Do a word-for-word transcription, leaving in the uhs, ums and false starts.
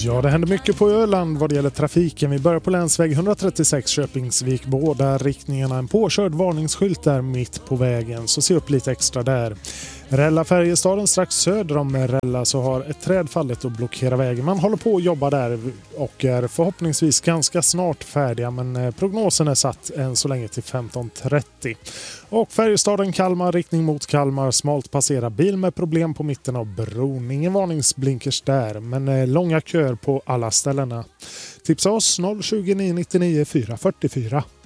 Ja, det händer mycket på Öland vad det gäller trafiken. Vi börjar på länsväg ett trettiosex Köpingsvik. Båda riktningarna, en påkörd varningsskylt där mitt på vägen. Så se upp lite extra där. Rälla Färjestaden strax söder om Rälla så har ett träd fallit och blockerar vägen. Man håller på att jobba där och är förhoppningsvis ganska snart färdiga. Men prognosen är satt än så länge till femton trettio. Och Färjestaden Kalmar, riktning mot Kalmar. Smalt passerar bil med problem på mitten av bron. Ingen varningsblinkers där, men långa köer på alla ställena. Tipsa oss noll tjugo nio nittionio fyra fyrtiofyra.